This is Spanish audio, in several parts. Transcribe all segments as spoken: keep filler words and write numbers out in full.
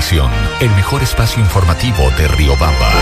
Televisión, el mejor espacio informativo de Riobamba.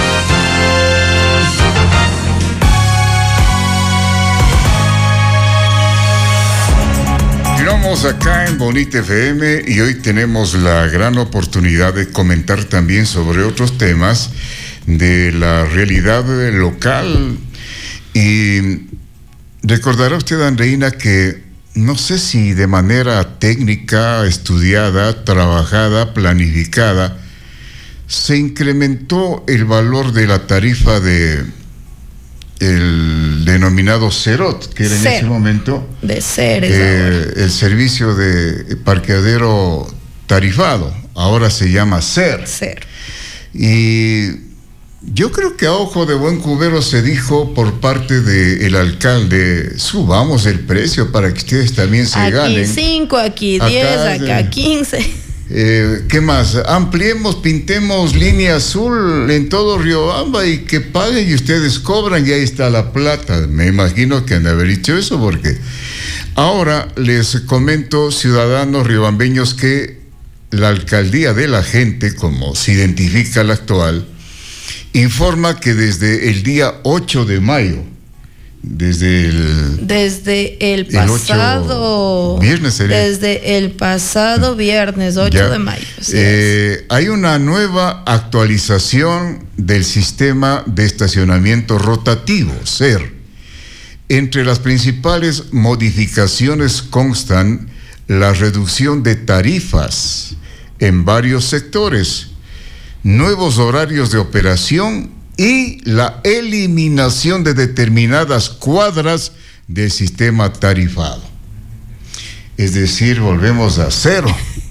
Continuamos acá en Bonita F M y hoy tenemos la gran oportunidad de comentar también sobre otros temas de la realidad local. Y recordará usted, Andreina, que no sé si de manera técnica, estudiada, trabajada, planificada, se incrementó el valor de la tarifa de el denominado CEROT, que era en ese momento de Ceres, eh, el servicio de parqueadero tarifado, ahora se llama SER. SER. Y yo creo que a ojo de buen cubero se dijo por parte del alcalde: subamos el precio para que ustedes también se aquí ganen. Aquí cinco, aquí diez, acá, acá quince. Eh, ¿Qué más? Ampliemos, pintemos línea azul en todo Riobamba y que paguen y ustedes cobran y ahí está la plata. Me imagino que han de haber dicho eso, porque ahora les comento, ciudadanos riobambeños, que la alcaldía de la gente, como se identifica la actual, informa que desde el día ocho de mayo, desde el desde el pasado el viernes sería. desde el pasado viernes ocho ya, de mayo. Eh, hay una nueva actualización del sistema de estacionamiento rotativo, SER. Entre las principales modificaciones constan la reducción de tarifas en varios sectores, nuevos horarios de operación y la eliminación de determinadas cuadras del sistema tarifado. Es decir, volvemos a cero.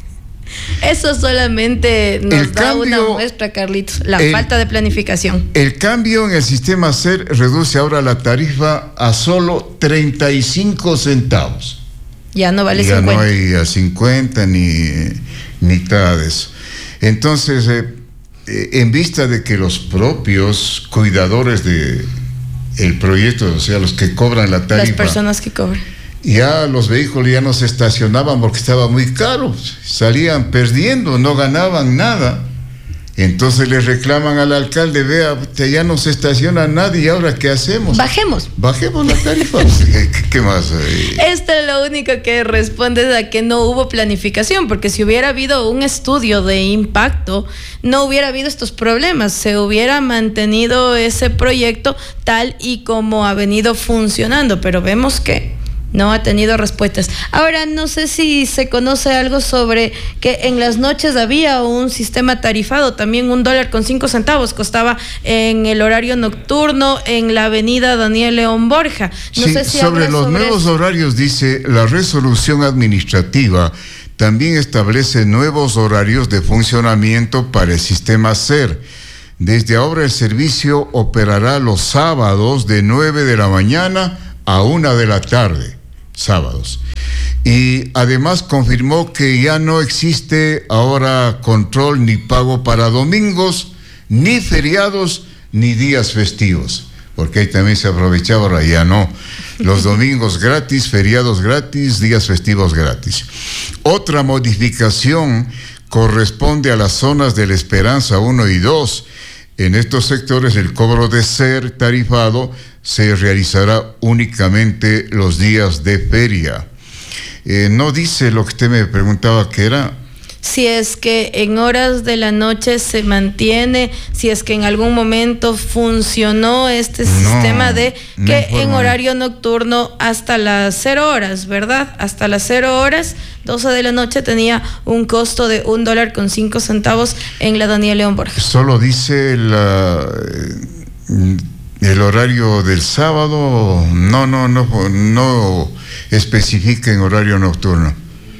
Eso solamente nos el da cambio, una muestra, Carlitos, la el, falta de planificación. El cambio en el sistema SER reduce ahora la tarifa a solo treinta y cinco centavos. Ya no vale ya cincuenta. Ya no hay a cincuenta ni mitad de eso. Entonces, eh, en vista de que los propios cuidadores de el proyecto, o sea, los que cobran la tarifa, las personas que cobran, ya los vehículos ya no se estacionaban porque estaba muy caro, salían perdiendo, no ganaban nada. Entonces le reclaman al alcalde: vea, ya no se estaciona nadie, ¿y ahora qué hacemos? Bajemos. Bajemos la tarifa. ¿Qué, qué más? Esto es lo único que responde a que no hubo planificación, porque si hubiera habido un estudio de impacto, no hubiera habido estos problemas, se hubiera mantenido ese proyecto tal y como ha venido funcionando, pero vemos que no ha tenido respuestas. Ahora, no sé si se conoce algo sobre que en las noches había un sistema tarifado, también un dólar con cinco centavos costaba en el horario nocturno en la avenida Daniel León Borja. No sí, sé si sobre los sobre nuevos eso. horarios, dice la resolución administrativa, también establece nuevos horarios de funcionamiento para el sistema SER. Desde ahora el servicio operará los sábados de nueve de la mañana a una de la tarde. Sábados. Y además confirmó que ya no existe ahora control ni pago para domingos, ni feriados, ni días festivos, porque ahí también se aprovechaba, ahora ya no. Los domingos gratis, feriados gratis, días festivos gratis. Otra modificación corresponde a las zonas de La Esperanza uno y dos. En estos sectores el cobro de SER tarifado se realizará únicamente los días de feria. Eh, no dice lo que usted me preguntaba que era. Si es que en horas de la noche se mantiene, si es que en algún momento funcionó este no, sistema de que no en horario nocturno hasta las cero horas, ¿verdad? Hasta las cero horas, doce de la noche tenía un costo de un dólar con cinco centavos en la Daniel León Borja. Solo dice la, el horario del sábado, no, no, no, no especifica en horario nocturno.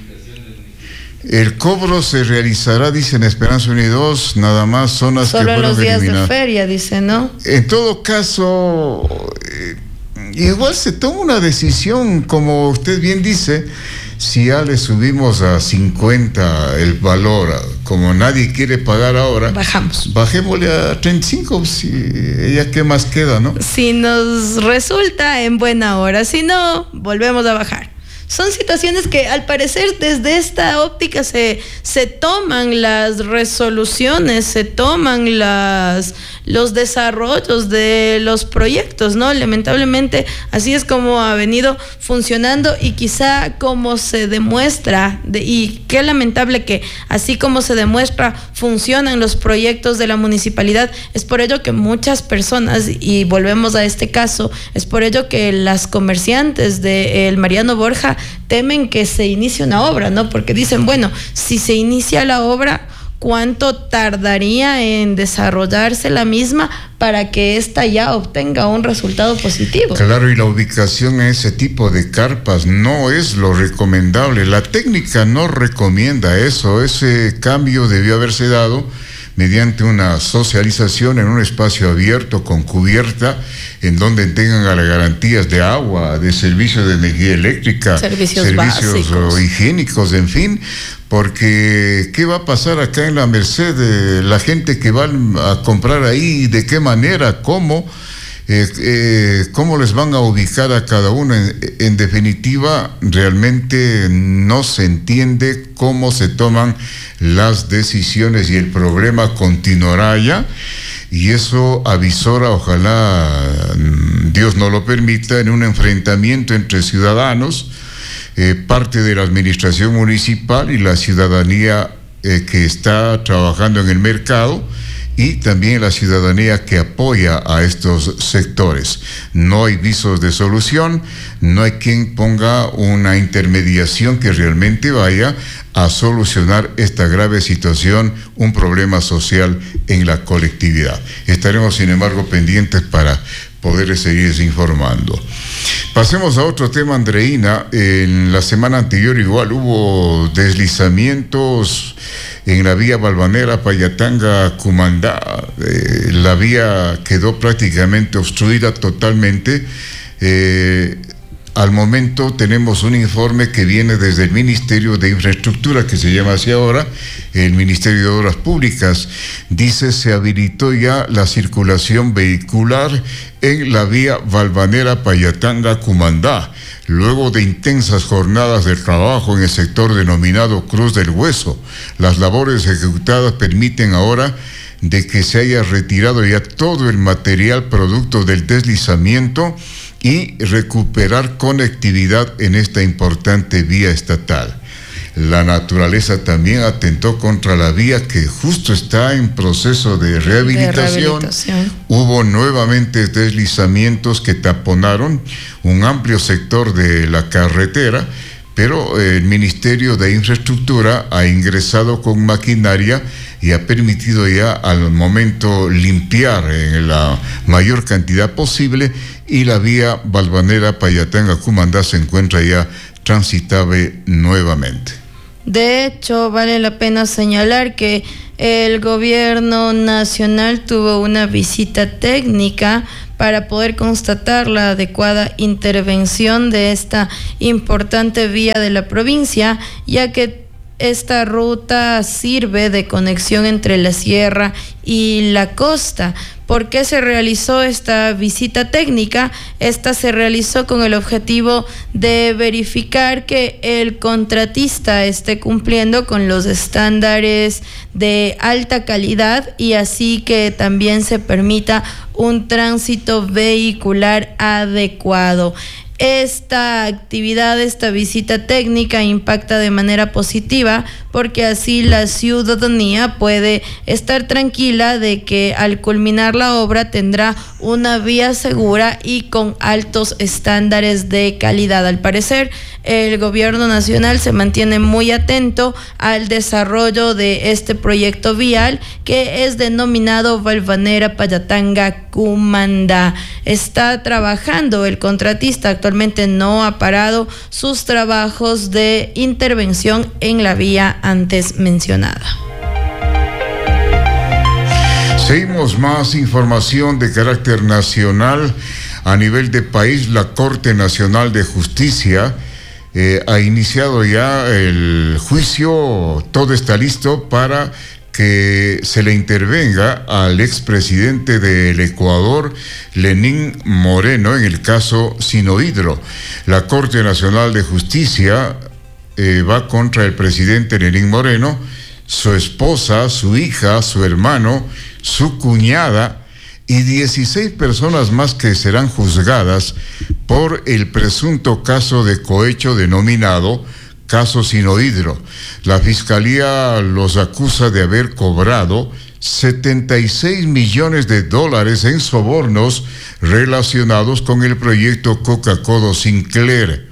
El cobro se realizará, dice en Esperanza uno y dos, nada más zonas solo que fueron los días eliminadas. De feria, dice, ¿no? En todo caso, eh, igual se toma una decisión, como usted bien dice, si ya le subimos a cincuenta el valor, como nadie quiere pagar ahora, bajamos. Bajémosle a treinta y cinco, si ya qué más queda, ¿no? Si nos resulta en buena hora, si no, volvemos a bajar. Son situaciones que al parecer desde esta óptica se, se toman las resoluciones, se toman las, los desarrollos de los proyectos, ¿no? Lamentablemente así es como ha venido funcionando y quizá como se demuestra, de, y qué lamentable que así como se demuestra funcionan los proyectos de la municipalidad. Es por ello que muchas personas, y volvemos a este caso, es por ello que las comerciantes del Mariano Borja temen que se inicie una obra, ¿no? Porque dicen, bueno, si se inicia la obra, ¿cuánto tardaría en desarrollarse la misma para que ésta ya obtenga un resultado positivo? Claro, y la ubicación en ese tipo de carpas no es lo recomendable. La técnica no recomienda eso. Ese cambio debió haberse dado mediante una socialización en un espacio abierto con cubierta, en donde tengan las garantías de agua, de servicio de energía eléctrica, servicios, servicios básicos, higiénicos, en fin, porque ¿qué va a pasar acá en la Merced? Eh, la gente que va a comprar ahí, ¿de qué manera? ¿Cómo? Eh, eh, ¿Cómo les van a ubicar a cada uno? En, en definitiva, realmente no se entiende cómo se toman las decisiones y el problema continuará allá. Y eso avisora, ojalá Dios no lo permita, en un enfrentamiento entre ciudadanos, eh, parte de la administración municipal y la ciudadanía eh, que está trabajando en el mercado, y también la ciudadanía que apoya a estos sectores. No hay visos de solución, no hay quien ponga una intermediación que realmente vaya a solucionar esta grave situación, un problema social en la colectividad. Estaremos, sin embargo, pendientes para poder seguir informando. Pasemos a otro tema, Andreina. En la semana anterior igual hubo deslizamientos en la vía Valvanera, Payatanga, Cumandá. Eh, la vía quedó prácticamente obstruida totalmente. Eh, al momento tenemos un informe que viene desde el Ministerio de Infraestructura, que se llama así ahora, el Ministerio de Obras Públicas. Dice, se habilitó ya la circulación vehicular en la vía Valvanera, Payatanga, Cumandá, luego de intensas jornadas de trabajo en el sector denominado Cruz del Hueso. Las labores ejecutadas permiten ahora de que se haya retirado ya todo el material producto del deslizamiento y recuperar conectividad en esta importante vía estatal. La naturaleza también atentó contra la vía, que justo está en proceso de rehabilitación. De rehabilitación. Hubo nuevamente deslizamientos que taponaron un amplio sector de la carretera, pero el Ministerio de Infraestructura ha ingresado con maquinaria y ha permitido ya al momento limpiar en la mayor cantidad posible, y la vía Valvanera, Payatanga, Cumandá se encuentra ya transitable nuevamente. De hecho, vale la pena señalar que el gobierno nacional tuvo una visita técnica para poder constatar la adecuada intervención de esta importante vía de la provincia, ya que esta ruta sirve de conexión entre la sierra y la costa. ¿Por qué se realizó esta visita técnica? Esta se realizó con el objetivo de verificar que el contratista esté cumpliendo con los estándares de alta calidad, y así que también se permita un tránsito vehicular adecuado. Esta actividad, esta visita técnica impacta de manera positiva, porque así la ciudadanía puede estar tranquila de que al culminar la obra tendrá una vía segura y con altos estándares de calidad. Al parecer, el gobierno nacional se mantiene muy atento al desarrollo de este proyecto vial, que es denominado Valvanera, Payatanga, Cumandá. Está trabajando el contratista, actualmente no ha parado sus trabajos de intervención en la vía antes mencionada. Seguimos, más información de carácter nacional. A nivel de país, la Corte Nacional de Justicia eh, ha iniciado ya el juicio. Todo está listo para que se le intervenga al expresidente del Ecuador, Lenín Moreno, en el caso Sinohydro. La Corte Nacional de Justicia eh, va contra el presidente Lenín Moreno, su esposa, su hija, su hermano, su cuñada y dieciséis personas más que serán juzgadas por el presunto caso de cohecho denominado caso Sinohydro. La Fiscalía los acusa de haber cobrado setenta y seis millones de dólares en sobornos relacionados con el proyecto Coca-Cola Sinclair.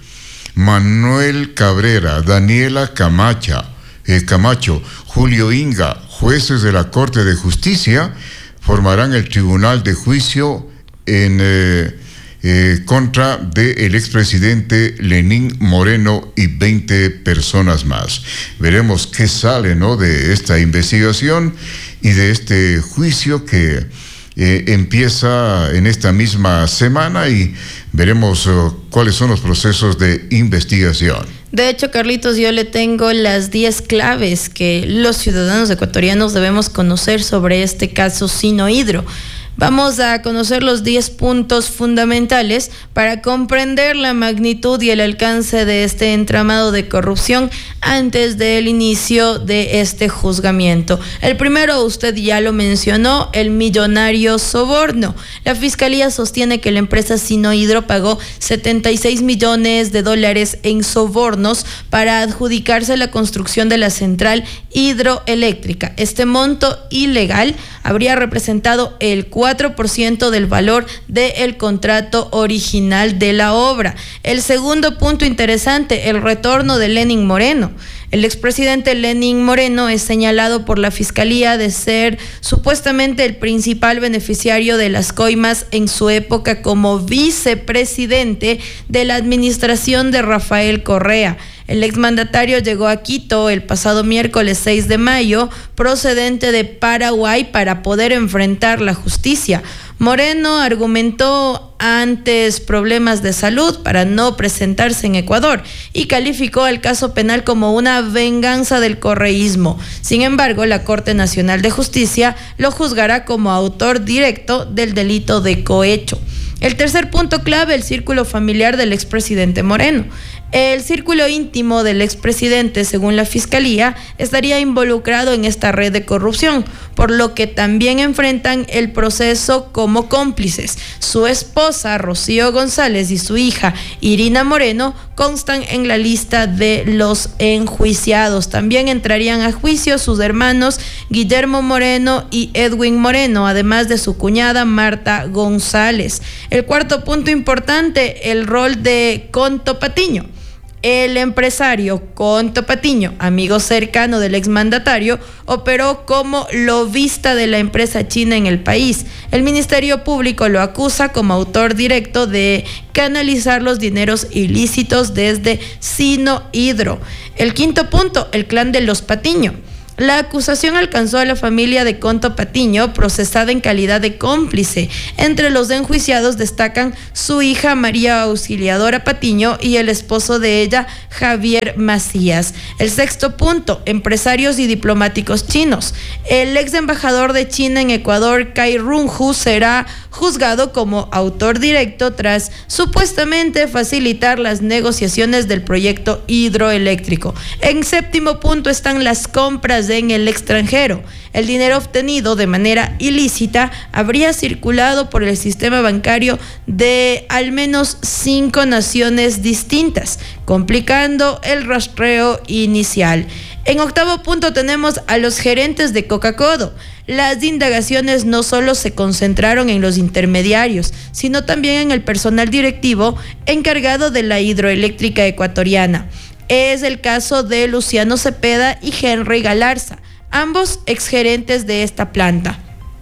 Manuel Cabrera, Daniela Camacha, eh, Camacho, Julio Inga, jueces de la Corte de Justicia, formarán el tribunal de juicio en eh, eh, contra del expresidente Lenín Moreno y veinte personas más. Veremos qué sale, ¿no?, de esta investigación y de este juicio que eh, empieza en esta misma semana, y veremos uh, cuáles son los procesos de investigación. De hecho, Carlitos, yo le tengo las diez claves que los ciudadanos ecuatorianos debemos conocer sobre este caso Sinohydro. Vamos a conocer los diez puntos fundamentales para comprender la magnitud y el alcance de este entramado de corrupción antes del inicio de este juzgamiento. El primero, usted ya lo mencionó, el millonario soborno. La Fiscalía sostiene que la empresa Sinohydro pagó setenta y seis millones de dólares en sobornos para adjudicarse la construcción de la central hidroeléctrica. Este monto ilegal habría representado el cuatro por ciento del valor del contrato original de la obra. El segundo punto interesante, el retorno de Lenín Moreno. El expresidente Lenín Moreno es señalado por la Fiscalía de ser supuestamente el principal beneficiario de las coimas en su época como vicepresidente de la administración de Rafael Correa. El exmandatario llegó a Quito el pasado miércoles seis de mayo, procedente de Paraguay, para poder enfrentar la justicia. Moreno argumentó antes problemas de salud para no presentarse en Ecuador y calificó el caso penal como una venganza del correísmo. Sin embargo, la Corte Nacional de Justicia lo juzgará como autor directo del delito de cohecho. El tercer punto clave, el círculo familiar del expresidente Moreno. El círculo íntimo del expresidente, según la Fiscalía, estaría involucrado en esta red de corrupción, por lo que también enfrentan el proceso como cómplices. Su esposa, Rocío González, y su hija, Irina Moreno, constan en la lista de los enjuiciados. También entrarían a juicio sus hermanos Guillermo Moreno y Edwin Moreno, además de su cuñada Marta González. El cuarto punto importante, el rol de Conto Patiño. El empresario Conto Patiño, amigo cercano del exmandatario, operó como lobista de la empresa china en el país. El Ministerio Público lo acusa como autor directo de canalizar los dineros ilícitos desde Sinohydro. El quinto punto, el clan de los Patiño. La acusación alcanzó a la familia de Conto Patiño, procesada en calidad de cómplice. Entre los enjuiciados destacan su hija María Auxiliadora Patiño y el esposo de ella, Javier Macías. El sexto punto, empresarios y diplomáticos chinos. El ex embajador de China en Ecuador, Cai Runhu, será juzgado como autor directo tras supuestamente facilitar las negociaciones del proyecto hidroeléctrico. En séptimo punto están las compras en el extranjero. El dinero obtenido de manera ilícita habría circulado por el sistema bancario de al menos cinco naciones distintas, complicando el rastreo inicial. En octavo punto tenemos a los gerentes de Coca-Cola. Las indagaciones no solo se concentraron en los intermediarios, sino también en el personal directivo encargado de la hidroeléctrica ecuatoriana. Es el caso de Luciano Cepeda y Henry Galarza, ambos exgerentes de esta planta.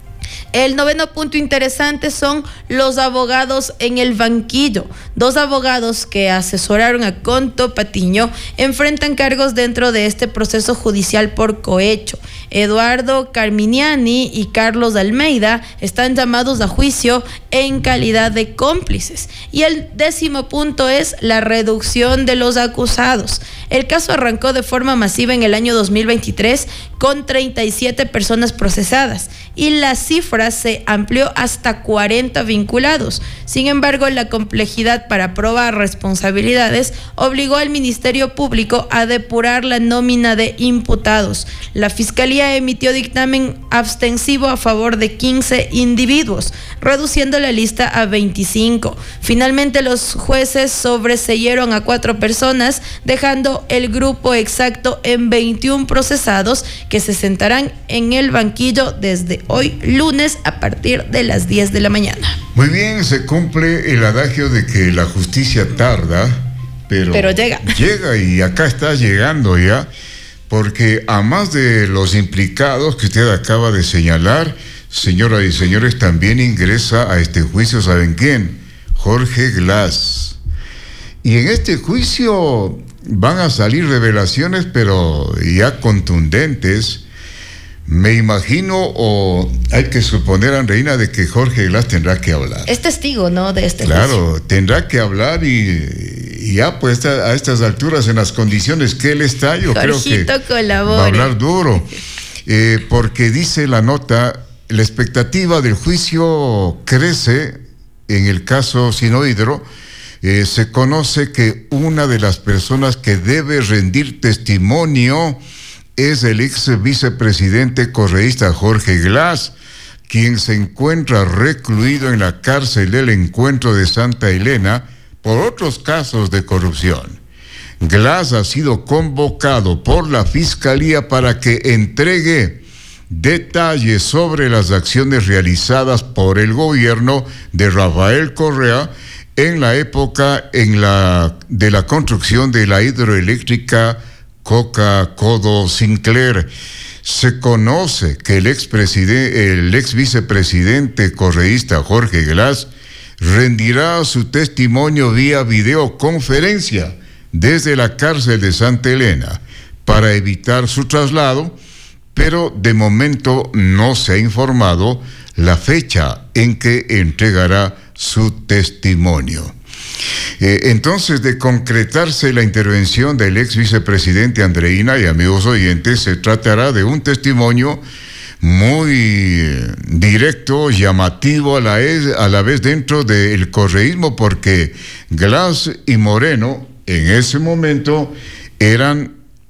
El noveno punto interesante son los abogados en el banquillo. Dos abogados que asesoraron a Conto Patiño enfrentan cargos dentro de este proceso judicial por cohecho. Eduardo Carminiani y Carlos Almeida están llamados a juicio en calidad de cómplices. Y el décimo punto es la reducción de los acusados. El caso arrancó de forma masiva en el año dos mil veintitrés con treinta y siete personas procesadas y la cifra se amplió hasta cuarenta vinculados. Sin embargo, la complejidad para probar responsabilidades obligó al Ministerio Público a depurar la nómina de imputados. La Fiscalía emitió dictamen abstensivo a favor de quince individuos, reduciendo la lista a veinticinco. Finalmente, los jueces sobreseyeron a cuatro personas, dejando el grupo exacto en veintiún procesados que se sentarán en el banquillo desde hoy lunes a partir de las diez de la mañana. Muy bien, se cumple el adagio de que la justicia tarda, pero, pero llega. Llega y acá está llegando ya, porque a más de los implicados que usted acaba de señalar, señoras y señores, también ingresa a este juicio, ¿saben quién? Jorge Glass. Y en este juicio van a salir revelaciones, pero ya contundentes. Me imagino, o hay que suponer, Andreina, de que Jorge Glass tendrá que hablar. Es testigo, ¿no?, de este Claro, juicio. tendrá que hablar y, y ya pues a, a estas alturas, en las condiciones que él está, yo Jorgito creo que colabore. va a hablar duro. Eh, porque dice la nota, la expectativa del juicio crece en el caso Sinohydro. Eh, se conoce que una de las personas que debe rendir testimonio es el ex vicepresidente correísta Jorge Glass, quien se encuentra recluido en la cárcel del Encuentro de Santa Elena por otros casos de corrupción. Glass ha sido convocado por la Fiscalía para que entregue detalles sobre las acciones realizadas por el gobierno de Rafael Correa en la época en la, de la construcción de la hidroeléctrica Coca-Codo Sinclair. Se conoce que el expresidente, el ex vicepresidente correísta Jorge Glass rendirá su testimonio vía videoconferencia desde la cárcel de Santa Elena para evitar su traslado, pero de momento no se ha informado la fecha en que entregará su testimonio. Eh, entonces, de concretarse la intervención del ex vicepresidente Andreina y amigos oyentes, se tratará de un testimonio muy directo, llamativo a la, a la vez dentro del correísmo, porque Glass y Moreno en ese momento eran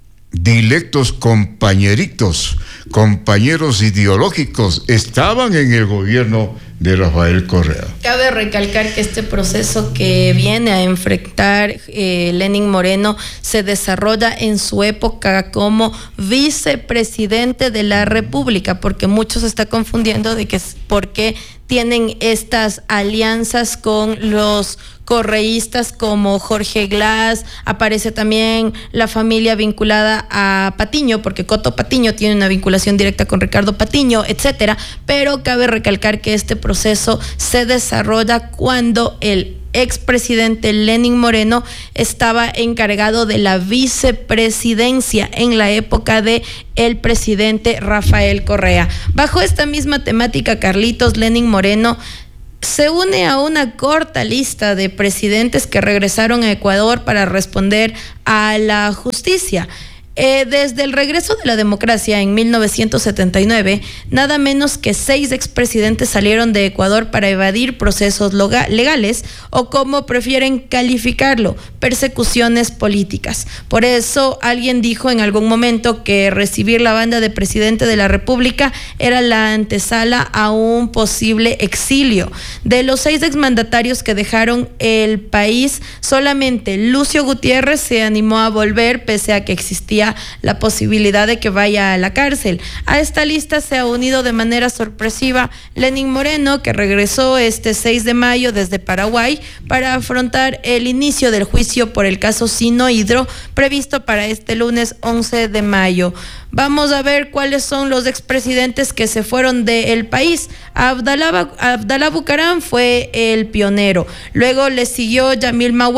directos compañeritos, compañeros ideológicos, estaban en el gobierno de Rafael Correa. Cabe recalcar que este proceso que viene a enfrentar eh, Lenín Moreno se desarrolla en su época como vicepresidente de la República, porque muchos se está confundiendo de que es porque tienen estas alianzas con los correístas como Jorge Glass. Aparece también la familia vinculada a Patiño, porque Coto Patiño tiene una vinculación directa con Ricardo Patiño, etcétera. Pero cabe recalcar que este proceso se desarrolla cuando el expresidente Lenín Moreno estaba encargado de la vicepresidencia en la época de el presidente Rafael Correa. Bajo esta misma temática, Carlitos, Lenín Moreno se une a una corta lista de presidentes que regresaron a Ecuador para responder a la justicia. Eh, desde el regreso de la democracia en mil novecientos setenta y nueve, nada menos que seis expresidentes salieron de Ecuador para evadir procesos legales o, como prefieren calificarlo, persecuciones políticas. Por eso alguien dijo en algún momento que recibir la banda de presidente de la República era la antesala a un posible exilio. De los seis exmandatarios que dejaron el país, solamente Lucio Gutiérrez se animó a volver, pese a que existía la posibilidad de que vaya a la cárcel. A esta lista se ha unido de manera sorpresiva Lenín Moreno, que regresó este seis de mayo desde Paraguay para afrontar el inicio del juicio por el caso Sinohydro, previsto para este lunes once de mayo. Vamos a ver cuáles son los expresidentes que se fueron del país. Abdalá, Abdalá Bucaram fue el pionero. Luego le siguió Yamil Mawad,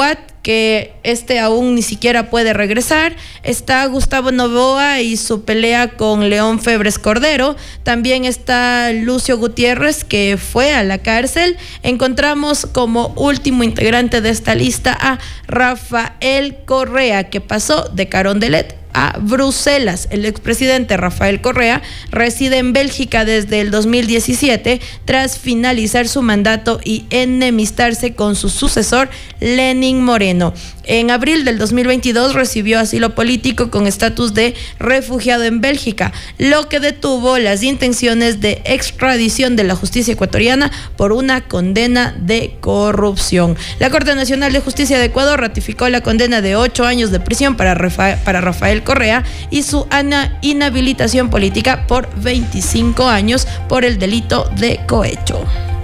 que este aún ni siquiera puede regresar. Está Gustavo Novoa y su pelea con León Febres Cordero. También está Lucio Gutiérrez, que fue a la cárcel. Encontramos como último integrante de esta lista a Rafael Correa, que pasó de Carondelet a Bruselas. El expresidente Rafael Correa reside en Bélgica desde el dos mil diecisiete tras finalizar su mandato y enemistarse con su sucesor Lenín Moreno. En abril del dos mil veintidós recibió asilo político con estatus de refugiado en Bélgica, lo que detuvo las intenciones de extradición de la justicia ecuatoriana por una condena de corrupción. La Corte Nacional de Justicia de Ecuador ratificó la condena de ocho años de prisión para, Rafa- para Rafael Correa y su ana- inhabilitación política por veinticinco años por el delito de cohecho.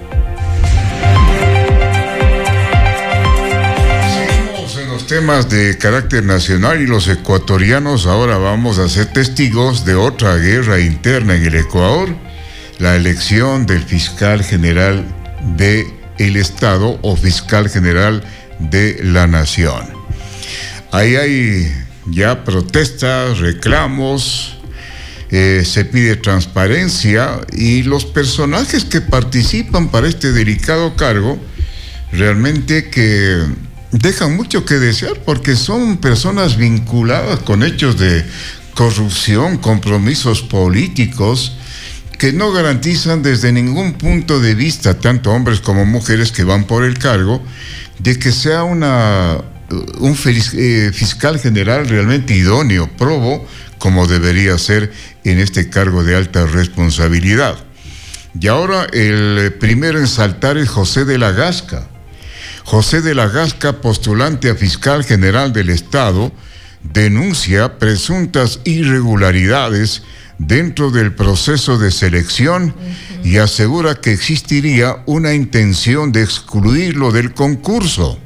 Temas de carácter nacional, y los ecuatorianos ahora vamos a ser testigos de otra guerra interna en el Ecuador, la elección del fiscal general del Estado o fiscal general de la Nación. Ahí hay ya protestas, reclamos, eh, se pide transparencia, y los personajes que participan para este delicado cargo realmente que dejan mucho que desear, porque son personas vinculadas con hechos de corrupción, compromisos políticos que no garantizan desde ningún punto de vista, tanto hombres como mujeres que van por el cargo, de que sea una, un fiscal general realmente idóneo, probo, como debería ser en este cargo de alta responsabilidad. Y ahora el primero en saltar es José de la Gasca. José de la Gasca, postulante a fiscal general del Estado, denuncia presuntas irregularidades dentro del proceso de selección uh-huh. y asegura que existiría una intención de excluirlo del concurso.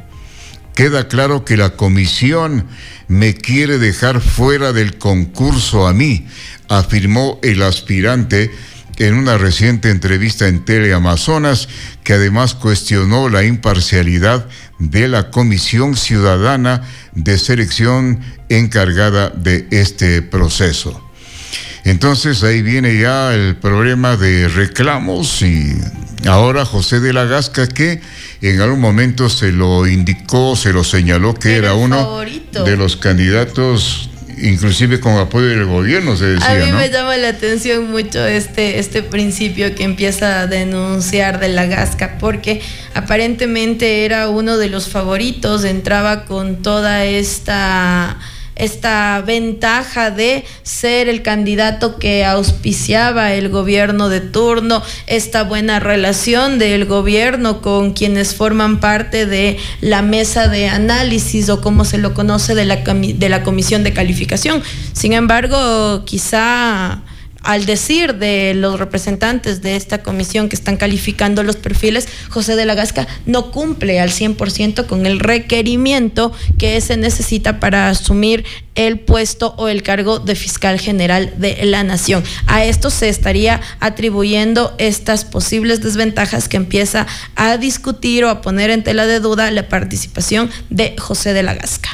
Queda claro que la comisión me quiere dejar fuera del concurso a mí, afirmó el aspirante en una reciente entrevista en Teleamazonas, que además cuestionó la imparcialidad de la Comisión Ciudadana de Selección encargada de este proceso. Entonces ahí viene ya el problema de reclamos, y ahora José de la Gasca, que en algún momento se lo indicó, se lo señaló que era, era uno favorito de los candidatos, inclusive con apoyo del gobierno, se decía, A mí ¿no? me llama la atención mucho este, este principio que empieza a denunciar de la Gasca, porque aparentemente era uno de los favoritos, entraba con toda esta... esta ventaja de ser el candidato que auspiciaba el gobierno de turno, esta buena relación del gobierno con quienes forman parte de la mesa de análisis, o como se lo conoce, de la, de la comisión de calificación. Sin embargo, quizá al decir de los representantes de esta comisión que están calificando los perfiles, José de la Gasca no cumple al cien por ciento con el requerimiento que se necesita para asumir el puesto o el cargo de fiscal general de la Nación. A esto se estaría atribuyendo estas posibles desventajas que empieza a discutir o a poner en tela de duda la participación de José de la Gasca.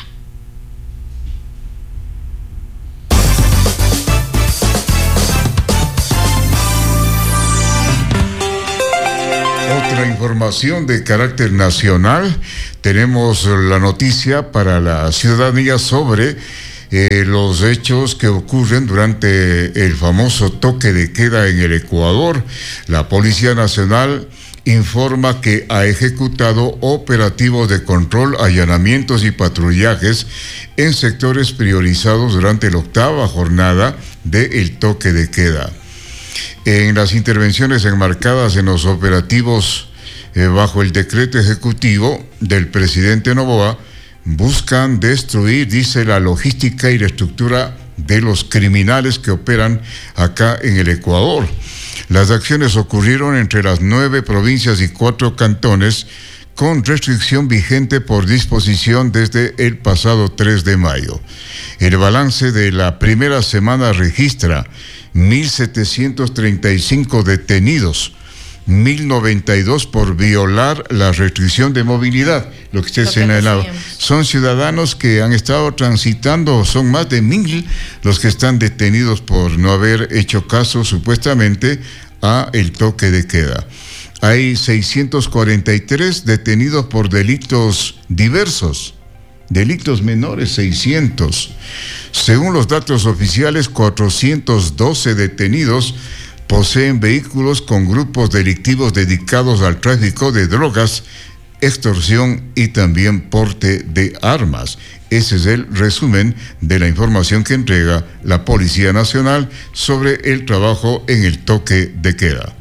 Otra información de carácter nacional, tenemos la noticia para la ciudadanía sobre eh, los hechos que ocurren durante el famoso toque de queda en el Ecuador. La Policía Nacional informa que ha ejecutado operativos de control, allanamientos y patrullajes en sectores priorizados durante la octava jornada del toque de queda. En las intervenciones enmarcadas en los operativos eh, bajo el decreto ejecutivo del presidente Noboa, buscan destruir, dice, la logística y la estructura de los criminales que operan acá en el Ecuador. Las acciones ocurrieron entre las nueve provincias y cuatro cantones, con restricción vigente por disposición desde el pasado tres de mayo. El balance de la primera semana registra mil setecientos treinta y cinco detenidos, mil noventa y dos por violar la restricción de movilidad, lo que usted señalaba. Son ciudadanos que han estado transitando, son más de mil los que están detenidos por no haber hecho caso supuestamente a el toque de queda. Hay seiscientos cuarenta y tres detenidos por delitos diversos, delitos menores seiscientos. Según los datos oficiales, cuatrocientos doce detenidos poseen vehículos con grupos delictivos dedicados al tráfico de drogas, extorsión y también porte de armas. Ese es el resumen de la información que entrega la Policía Nacional sobre el trabajo en el toque de queda.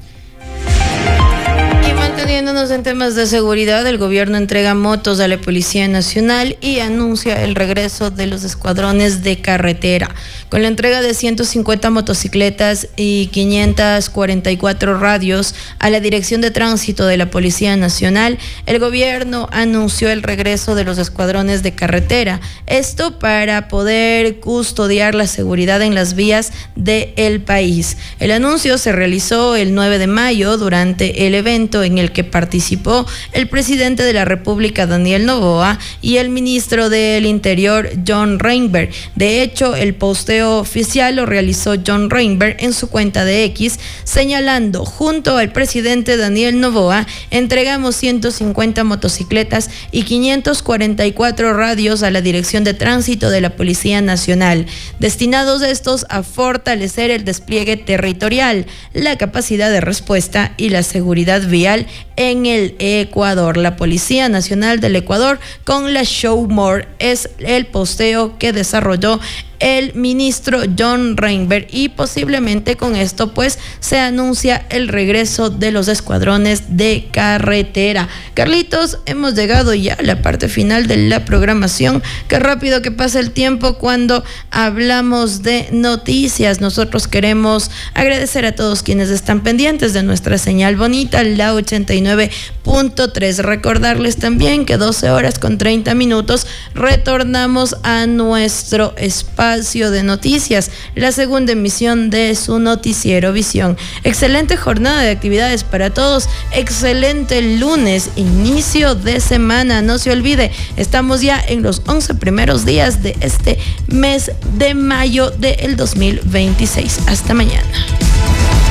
Manteniéndonos en temas de seguridad, el gobierno entrega motos a la Policía Nacional y anuncia el regreso de los escuadrones de carretera. Con la entrega de ciento cincuenta motocicletas y quinientos cuarenta y cuatro radios a la Dirección de Tránsito de la Policía Nacional, el gobierno anunció el regreso de los escuadrones de carretera. Esto para poder custodiar la seguridad en las vías del país. El anuncio se realizó el nueve de mayo durante el evento en el que participó el presidente de la República, Daniel Noboa, y el ministro del Interior, John Reinberg. De hecho, el posteo oficial lo realizó John Reinberg en su cuenta de X, señalando: junto al presidente Daniel Noboa, entregamos ciento cincuenta motocicletas y quinientos cuarenta y cuatro radios a la Dirección de Tránsito de la Policía Nacional, destinados estos a fortalecer el despliegue territorial, la capacidad de respuesta y la seguridad vial en el Ecuador. La Policía Nacional del Ecuador con la Show More es el posteo que desarrolló el ministro John Reinberg, y posiblemente con esto pues se anuncia el regreso de los escuadrones de carretera. Carlitos, hemos llegado ya a la parte final de la programación. Qué rápido que pasa el tiempo cuando hablamos de noticias. Nosotros queremos agradecer a todos quienes están pendientes de nuestra señal bonita, la ochenta y nueve punto tres. Recordarles también que doce horas con treinta minutos retornamos a nuestro espacio de noticias, la segunda emisión de su noticiero Visión. Excelente jornada de actividades para todos, excelente lunes, inicio de semana. No se olvide, estamos ya en los once primeros días de este mes de mayo del dos mil veintiséis. Hasta mañana.